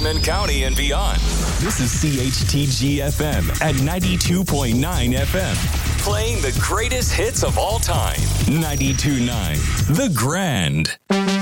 Haldimand County and beyond. This is CHTG-FM at 92.9 FM. Playing the greatest hits of all time. 92.9 The Grand.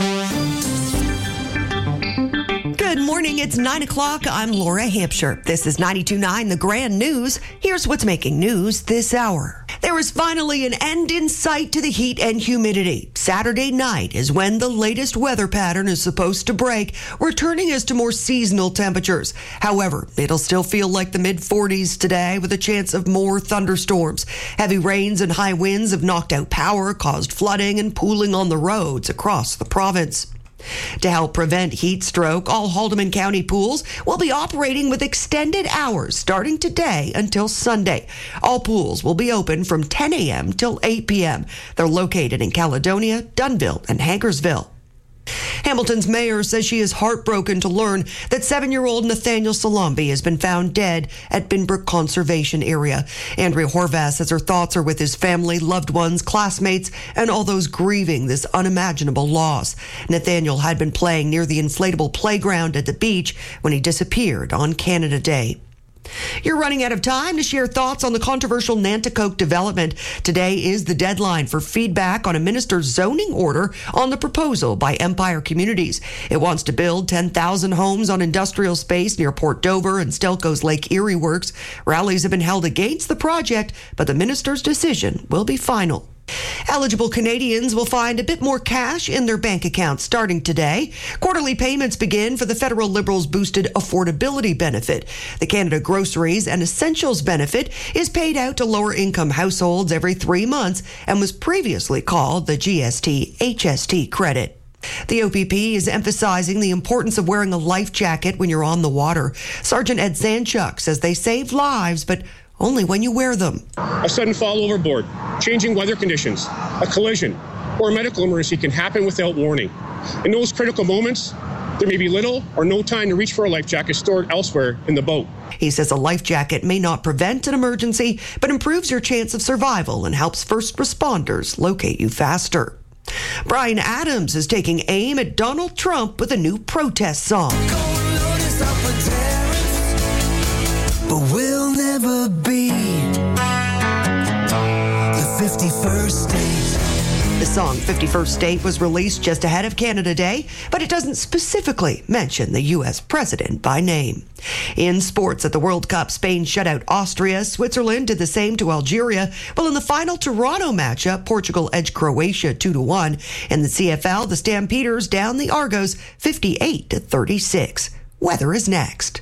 Good morning. It's 9 o'clock. I'm Laura Hampshire. This is 92.9 The Grand News. Here's what's making news this hour. There is finally an end in sight to the heat and humidity. Saturday night is when the latest weather pattern is supposed to break, returning us to more seasonal temperatures. However, it'll still feel like the mid-40s today with a chance of more thunderstorms. Heavy rains and high winds have knocked out power, caused flooding and pooling on the roads across the province. To help prevent heat stroke, all Haldimand County pools will be operating with extended hours starting today until Sunday. All pools will be open from 10 a.m. till 8 p.m. They're located in Caledonia, Dunnville, and Hankersville. Hamilton's mayor says she is heartbroken to learn that 7-year-old Nathaniel Salambi has been found dead at Binbrook Conservation Area. Andrea Horvath says her thoughts are with his family, loved ones, classmates, and all those grieving this unimaginable loss. Nathaniel had been playing near the inflatable playground at the beach when he disappeared on Canada Day. You're running out of time to share thoughts on the controversial Nanticoke development. Today is the deadline for feedback on a minister's zoning order on the proposal by Empire Communities. It wants to build 10,000 homes on industrial space near Port Dover and Stelco's Lake Erie Works. Rallies have been held against the project, but the minister's decision will be final. Eligible Canadians will find a bit more cash in their bank accounts starting today. Quarterly payments begin for the federal Liberals' boosted affordability benefit. The Canada Groceries and Essentials benefit is paid out to lower-income households every 3 months and was previously called the GST-HST credit. The OPP is emphasizing the importance of wearing a life jacket when you're on the water. Sergeant Ed Sanchuk says they save lives, but only when you wear them. A sudden fall overboard, changing weather conditions, a collision, or a medical emergency can happen without warning. In those critical moments, there may be little or no time to reach for a life jacket stored elsewhere in the boat. He says a life jacket may not prevent an emergency, but improves your chance of survival and helps first responders locate you faster. Bryan Adams is taking aim at Donald Trump with a new protest song. But we'll never be the 51st state. The song 51st State was released just ahead of Canada Day, but it doesn't specifically mention the U.S. president by name. In sports at the World Cup, Spain shut out Austria. Switzerland did the same to Algeria. Well, in the final Toronto matchup, Portugal edged Croatia 2-1. In the CFL, the Stampeders down the Argos 58-36. Weather is next.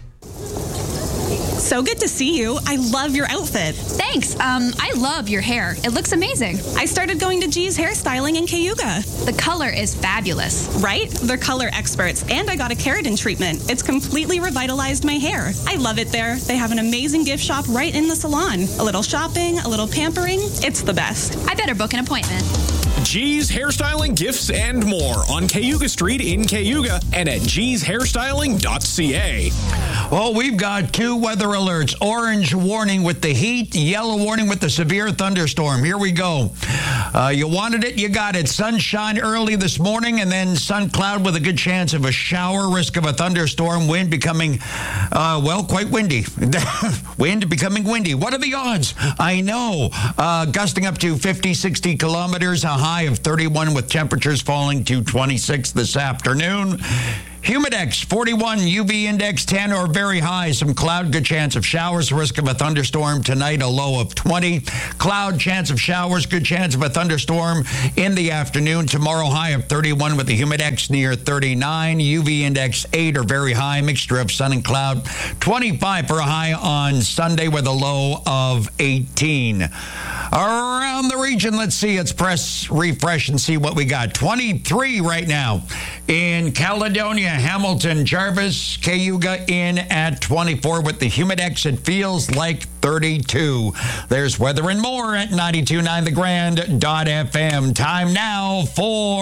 So good to see you. I love your outfit. Thanks. I love your hair. It looks amazing. I started going to G's Hairstyling in Cayuga. The color is fabulous. Right? They're color experts, and I got a keratin treatment. It's completely revitalized my hair. I love it there. They have an amazing gift shop right in the salon. A little shopping, a little pampering. It's the best. I better book an appointment. G's Hairstyling, Gifts, and more on Cayuga Street in Cayuga and at gshairstyling.ca. Well, we've got 2 weather alerts. Orange warning with the heat, yellow warning with the severe thunderstorm. Here we go. You wanted it, you got it. Sunshine early this morning and then sun cloud with a good chance of a shower, risk of a thunderstorm, wind becoming, quite windy. Wind becoming windy. What are the odds? I know. Gusting up to 50, 60 kilometers, a high of 31 with temperatures falling to 26 this afternoon. Humidex 41, UV index 10 or very high. Some cloud, good chance of showers, risk of a thunderstorm tonight, a low of 20. Cloud, chance of showers, good chance of a thunderstorm in the afternoon. Tomorrow, high of 31 with the humidex near 39. UV index 8 or very high, mixture of sun and cloud. 25 for a high on Sunday with a low of 18. Around the region, let's see. Let's press refresh and see what we got. 23 right now in Caledonia, Hamilton, Jarvis, Cayuga in at 24 with the humidex. It feels like 32. There's weather and more at 92.9 thegrand.fm. Time now for